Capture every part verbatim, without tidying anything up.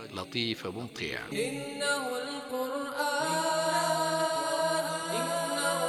لطيف ممطيع. إنه القرآن إنه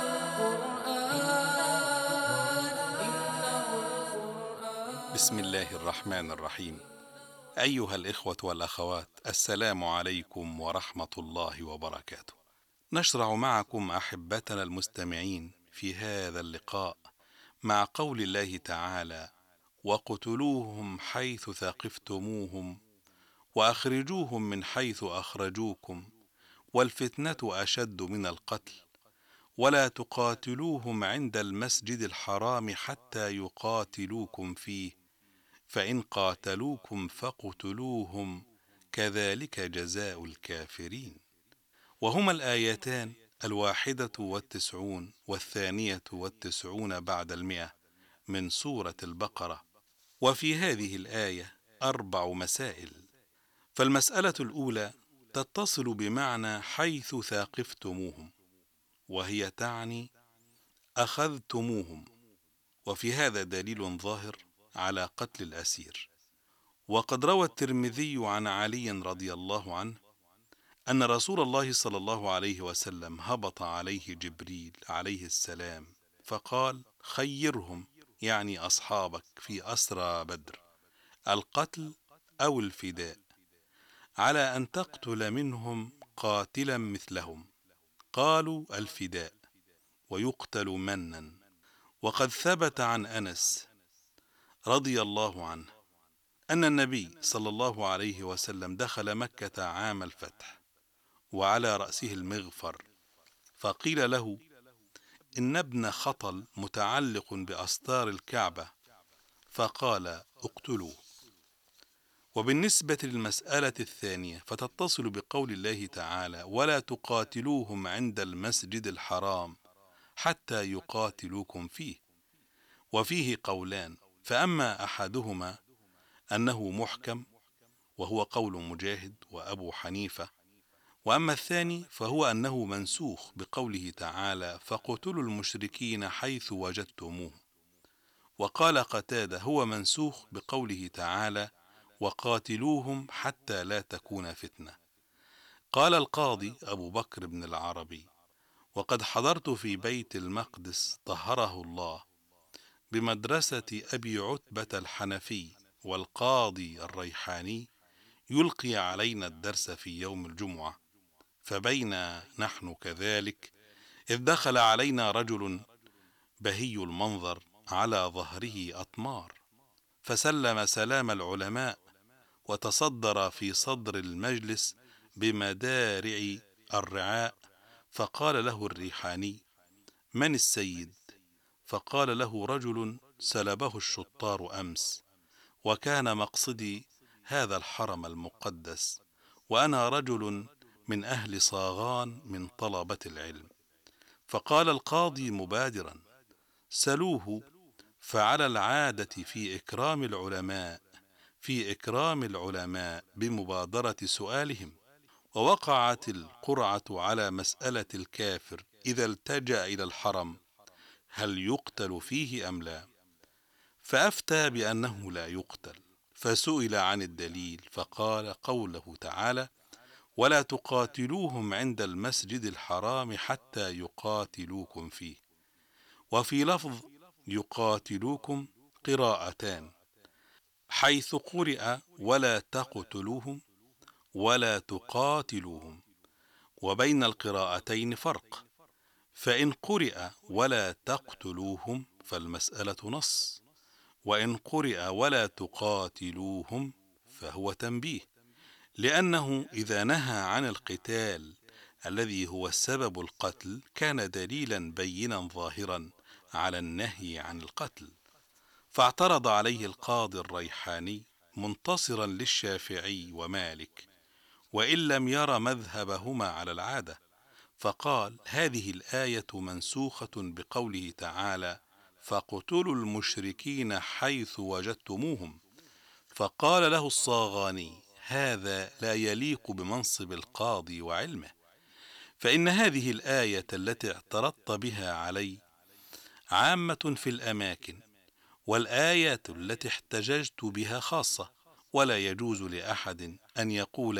القرآن إنه القرآن. بسم الله الرحمن الرحيم. أيها الإخوة والأخوات، السلام عليكم ورحمة الله وبركاته. نشرع معكم أحبتنا المستمعين في هذا اللقاء مع قول الله تعالى: وقتلوهم حيث ثقفتموهم وأخرجوهم من حيث أخرجوكم والفتنة أشد من القتل ولا تقاتلوهم عند المسجد الحرام حتى يقاتلوكم فيه فإن قاتلوكم فاقتلوهم كذلك جزاء الكافرين. وهما الآيتان الواحدة والتسعون والثانية والتسعون بعد المئة من سورة البقرة. وفي هذه الآية أربع مسائل. فالمسألة الأولى تتصل بمعنى حيث ثاقفتموهم، وهي تعني أخذتموهم، وفي هذا دليل ظاهر على قتل الأسير. وقد روى الترمذي عن علي رضي الله عنه أن رسول الله صلى الله عليه وسلم هبط عليه جبريل عليه السلام فقال: خيرهم، يعني أصحابك، في أسرى بدر، القتل أو الفداء، على أن تقتل منهم قاتلا مثلهم. قالوا: الفداء، ويقتل منا. وقد ثبت عن أنس رضي الله عنه أن النبي صلى الله عليه وسلم دخل مكة عام الفتح وعلى رأسه المغفر، فقيل له: إن ابن خطل متعلق بأستار الكعبة، فقال: اقتلوه. وبالنسبة للمسألة الثانية فتتصل بقول الله تعالى: ولا تقاتلوهم عند المسجد الحرام حتى يقاتلوكم فيه. وفيه قولان، فأما أحدهما أنه محكم وهو قول مجاهد وأبو حنيفة، وأما الثاني فهو أنه منسوخ بقوله تعالى: فاقتلوا المشركين حيث وجدتموه. وقال قتادة: هو منسوخ بقوله تعالى: وقاتلوهم حتى لا تكون فتنة. قال القاضي أبو بكر بن العربي: وقد حضرت في بيت المقدس طهره الله بمدرسة أبي عتبة الحنفي والقاضي الريحاني يلقي علينا الدرس في يوم الجمعة، فبينا نحن كذلك إذ دخل علينا رجل بهي المنظر على ظهره أطمار، فسلم سلام العلماء وتصدر في صدر المجلس بمدارع الرعاء، فقال له الريحاني: من السيد؟ فقال له: رجل سلبه الشطار أمس، وكان مقصدي هذا الحرم المقدس، وأنا رجل من أهل صاغان من طلبة العلم. فقال القاضي مبادرا: سلوه، فعلى العادة في إكرام العلماء في إكرام العلماء بمبادرة سؤالهم. ووقعت القرعة على مسألة الكافر إذا التجأ إلى الحرم هل يقتل فيه أم لا، فأفتى بأنه لا يقتل، فسئل عن الدليل فقال: قوله تعالى: ولا تقاتلوهم عند المسجد الحرام حتى يقاتلوكم فيه. وفي لفظ يقاتلوكم قراءتان، حيث قرئ ولا تقتلوهم ولا تقاتلوهم، وبين القراءتين فرق، فإن قرئ ولا تقتلوهم فالمسألة نص، وإن قرئ ولا تقاتلوهم فهو تنبيه، لأنه إذا نهى عن القتال الذي هو السبب القتل كان دليلا بينا ظاهرا على النهي عن القتل. فاعترض عليه القاضي الريحاني منتصرا للشافعي ومالك، وإن لم ير مذهبهما على العادة، فقال: هذه الآية منسوخة بقوله تعالى: فاقتلوا المشركين حيث وجدتموهم. فقال له الصاغاني: هذا لا يليق بمنصب القاضي وعلمه، فإن هذه الآية التي اعترضت بها علي عامة في الأماكن، والآيات التي احتججت بها خاصة، ولا يجوز لأحد أن يقول